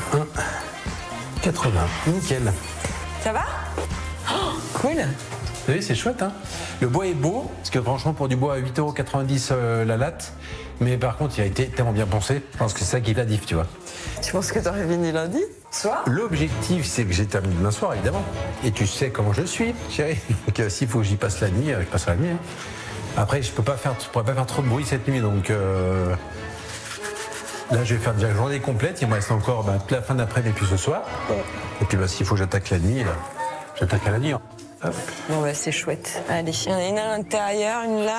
1,80. Nickel. Ça va? Cool. Vous savez, c'est chouette, hein. Le bois est beau, parce que franchement, pour du bois à 8,90 € la latte, mais par contre, il a été tellement bien pensé. Je pense que c'est ça qui est la diff, tu vois. Tu penses que t'aurais fini lundi soir? L'objectif, c'est que j'ai terminé demain soir, évidemment. Et tu sais comment je suis, chérie. Donc, s'il faut que j'y passe la nuit, je passerai la nuit. Hein. Après, je pourrais pas faire trop de bruit cette nuit, donc là, je vais faire déjà la journée complète. Il me reste encore toute la fin d'après-midi et puis ce soir. Et puis, s'il faut que j'attaque la nuit, j'attaque à la nuit. Hein. Hop. Bon, bah, c'est chouette. Allez, il y en a une à l'intérieur, une là.